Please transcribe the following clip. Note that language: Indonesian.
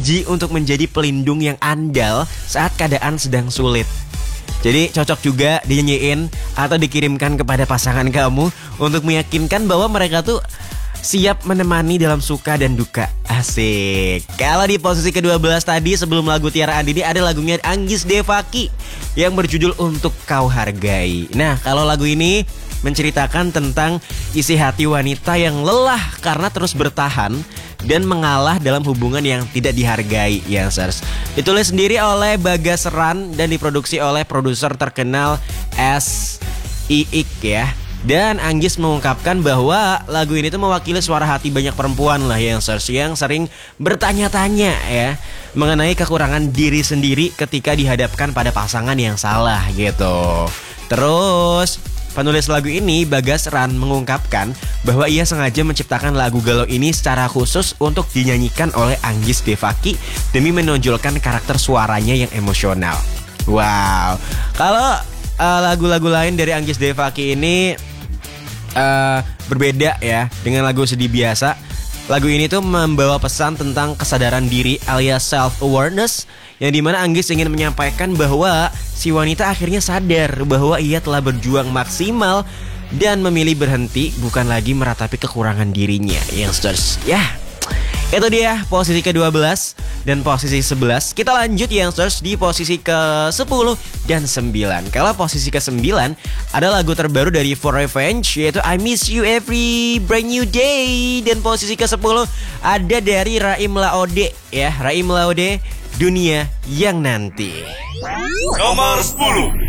berjanji untuk menjadi pelindung yang andal saat keadaan sedang sulit. Jadi cocok juga dinyanyiin atau dikirimkan kepada pasangan kamu untuk meyakinkan bahwa mereka tuh siap menemani dalam suka dan duka. Asik. Kalau di posisi ke-12 tadi sebelum lagu Tiara Andini ada lagunya Anggis Devaki yang berjudul Untuk Kau Hargai. Nah, kalau lagu ini menceritakan tentang isi hati wanita yang lelah karena terus bertahan dan mengalah dalam hubungan yang tidak dihargai, youngsters. Ditulis sendiri oleh Bagas Ran dan diproduksi oleh produser terkenal S.I.I.K ya. Dan Anggis mengungkapkan bahwa lagu ini tuh mewakili suara hati banyak perempuan lah yang sering bertanya-tanya ya mengenai kekurangan diri sendiri ketika dihadapkan pada pasangan yang salah gitu. Terus penulis lagu ini, Bagas Ran, mengungkapkan bahwa ia sengaja menciptakan lagu galau ini secara khusus untuk dinyanyikan oleh Anggis Devaki demi menonjolkan karakter suaranya yang emosional. Wow, kalau lagu-lagu lain dari Anggis Devaki ini berbeda ya dengan lagu sedih biasa. Lagu ini tuh membawa pesan tentang kesadaran diri alias self-awareness, yang dimana Anggis ingin menyampaikan bahwa si wanita akhirnya sadar bahwa ia telah berjuang maksimal dan memilih berhenti, bukan lagi meratapi kekurangan dirinya. Youngsters, ya itu dia posisi ke-12 dan posisi 11. Kita lanjut youngsters di posisi ke-10 dan 9. Kalau posisi ke-9 ada lagu terbaru dari For Revenge, yaitu I Miss You Every Brand New Day. Dan posisi ke-10 ada dari Raim Laode ya, Raim Laode, Dunia Yang Nanti. Nomor 10.